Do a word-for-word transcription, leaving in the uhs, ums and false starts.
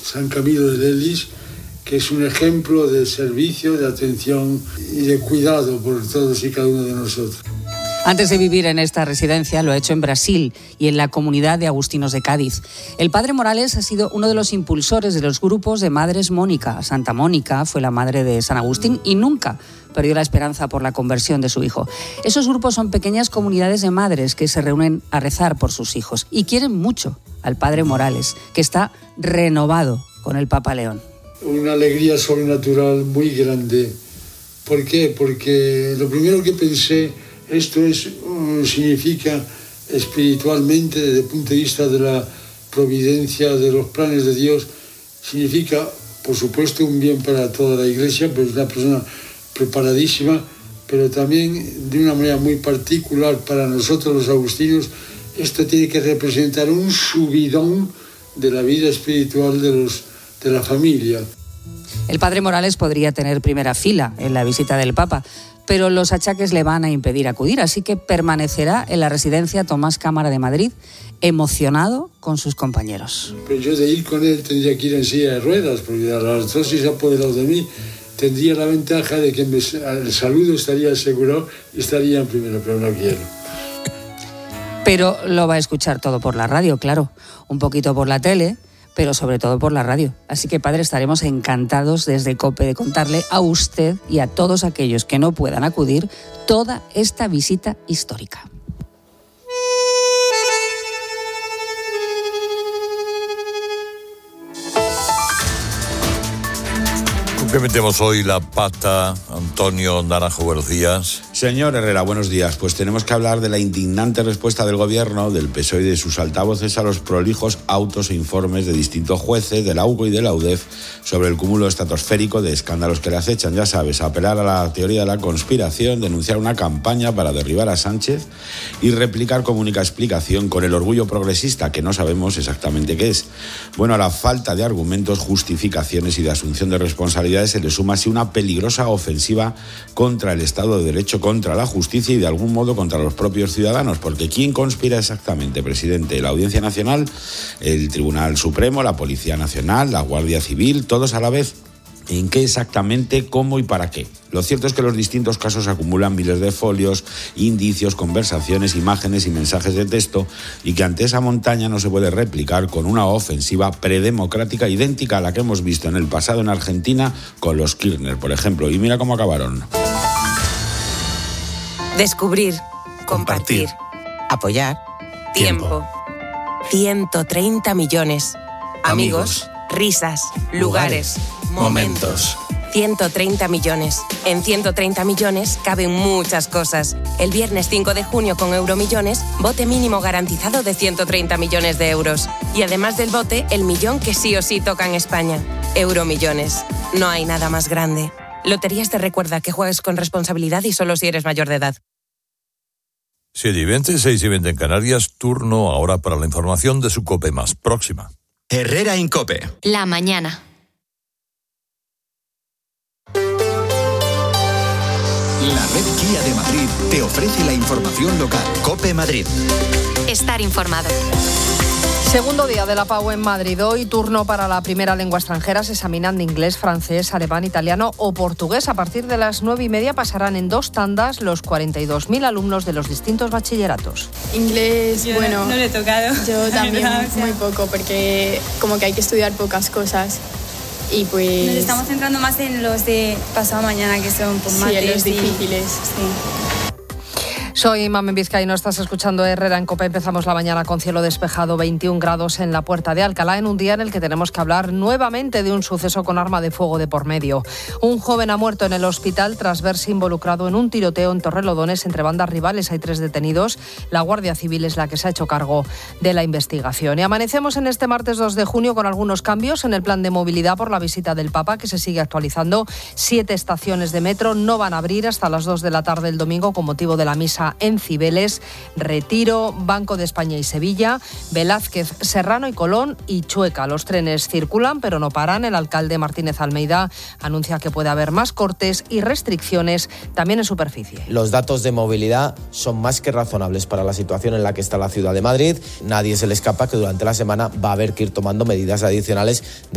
San Camilo de Lelis, que es un ejemplo de servicio, de atención y de cuidado por todos y cada uno de nosotros. Antes de vivir en esta residencia, lo ha hecho en Brasil y en la comunidad de agustinos de Cádiz. El padre Morales ha sido uno de los impulsores de los grupos de Madres Mónica. Santa Mónica fue la madre de San Agustín y nunca perdió la esperanza por la conversión de su hijo. Esos grupos son pequeñas comunidades de madres que se reúnen a rezar por sus hijos y quieren mucho al padre Morales, que está renovado con el Papa León. Una alegría sobrenatural muy grande. ¿Por qué? Porque lo primero que pensé, esto es, uh, significa espiritualmente, desde el punto de vista de la providencia, de los planes de Dios, significa, por supuesto, un bien para toda la Iglesia, pues una persona preparadísima, pero también de una manera muy particular para nosotros los agustinos, esto tiene que representar un subidón de la vida espiritual de, los, de la familia. El padre Morales podría tener primera fila en la visita del Papa, pero los achaques le van a impedir acudir, así que permanecerá en la residencia Tomás Cámara de Madrid, emocionado con sus compañeros. Pero yo de ir con él tendría que ir en silla de ruedas, porque a las dos si se ha apoderado de mí, tendría la ventaja de que me, el saludo estaría asegurado y estaría en primero, pero no quiero. Pero lo va a escuchar todo por la radio, claro, un poquito por la tele, pero sobre todo por la radio. Así que, padre, estaremos encantados desde COPE de contarle a usted y a todos aquellos que no puedan acudir toda esta visita histórica. ¿Con qué metemos hoy la pata, Antonio Naranjo? Buenos días. Señor Herrera, buenos días. Pues tenemos que hablar de la indignante respuesta del Gobierno, del P S O E y de sus altavoces a los prolijos autos e informes de distintos jueces, de la U C O y de la U D E F, sobre el cúmulo estratosférico de escándalos que le acechan. Ya sabes, apelar a la teoría de la conspiración, denunciar una campaña para derribar a Sánchez y replicar como única explicación con el orgullo progresista, que no sabemos exactamente qué es. Bueno, a la falta de argumentos, justificaciones y de asunción de responsabilidades se le suma así una peligrosa ofensiva contra el Estado de Derecho, contra la justicia y de algún modo contra los propios ciudadanos, porque ¿quién conspira exactamente, presidente? ¿La Audiencia Nacional, el Tribunal Supremo, la Policía Nacional, la Guardia Civil, todos a la vez? ¿En qué exactamente, cómo y para qué? Lo cierto es que los distintos casos acumulan miles de folios, indicios, conversaciones, imágenes y mensajes de texto, y que ante esa montaña no se puede replicar con una ofensiva predemocrática idéntica a la que hemos visto en el pasado en Argentina con los Kirchner, por ejemplo. Y mira cómo acabaron. Descubrir, compartir, apoyar, tiempo. ciento treinta millones. Amigos, risas, lugares, momentos. ciento treinta millones. En ciento treinta millones caben muchas cosas. El viernes cinco de junio con Euromillones, bote mínimo garantizado de ciento treinta millones de euros. Y además del bote, el millón que sí o sí toca en España. Euromillones. No hay nada más grande. Loterías te recuerda que juegues con responsabilidad y solo si eres mayor de edad. siete y veinte, seis y veinte en Canarias. Turno ahora para la información de su COPE más próxima. Herrera en COPE. La mañana. La red Kia de Madrid te ofrece la información local. COPE Madrid. Estar informado. Segundo día de la PAU en Madrid. Hoy turno para la primera lengua extranjera. Se examinan de inglés, francés, alemán, italiano o portugués. A partir de las nueve y media pasarán en dos tandas los cuarenta y dos mil alumnos de los distintos bachilleratos. Inglés, yo bueno, no, no le he tocado. Yo también, no, o sea, muy poco, porque como que hay que estudiar pocas cosas. Y pues... Nos estamos centrando más en los de pasado mañana, que son pues, sí, en los difíciles. Y, sí. Soy Mamen Vizcaíno, estás escuchando Herrera en COPE. Empezamos la mañana con cielo despejado, veintiún grados en la Puerta de Alcalá, en un día en el que tenemos que hablar nuevamente de un suceso con arma de fuego de por medio. Un joven ha muerto en el hospital tras verse involucrado en un tiroteo en Torrelodones entre bandas rivales. Hay tres detenidos. La Guardia Civil es la que se ha hecho cargo de la investigación. Y amanecemos en este martes dos de junio con algunos cambios en el plan de movilidad por la visita del Papa, que se sigue actualizando. Siete estaciones de metro no van a abrir hasta las dos de la tarde el domingo con motivo de la misa en Cibeles, Retiro, Banco de España y Sevilla, Velázquez, Serrano y Colón y Chueca. Los trenes circulan pero no paran. El alcalde Martínez Almeida anuncia que puede haber más cortes y restricciones también en superficie. Los datos de movilidad son más que razonables para la situación en la que está la ciudad de Madrid. Nadie se le escapa que durante la semana va a haber que ir tomando medidas adicionales.